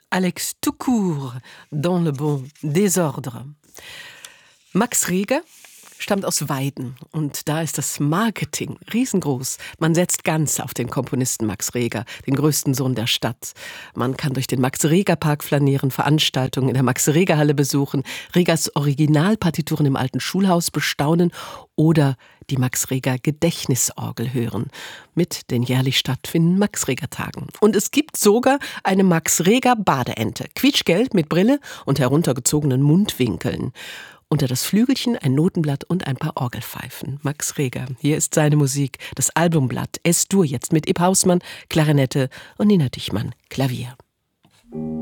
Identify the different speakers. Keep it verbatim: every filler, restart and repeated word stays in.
Speaker 1: Alex tout court dans le bon désordre. Max Reger stammt aus Weiden und da ist das Marketing riesengroß. Man setzt ganz auf den Komponisten Max Reger, den größten Sohn der Stadt. Man kann durch den Max-Reger-Park flanieren, Veranstaltungen in der Max-Reger-Halle besuchen, Regers Originalpartituren im alten Schulhaus bestaunen oder die Max-Reger-Gedächtnisorgel hören mit den jährlich stattfindenden Max-Reger-Tagen. Und es gibt sogar eine Max-Reger-Badeente, quietschgelb mit Brille und heruntergezogenen Mundwinkeln. Unter das Flügelchen ein Notenblatt und ein paar Orgelpfeifen. Max Reger, hier ist seine Musik, das Albumblatt Es-Dur jetzt mit Ib Hausmann, Klarinette und Nina Dichmann, Klavier.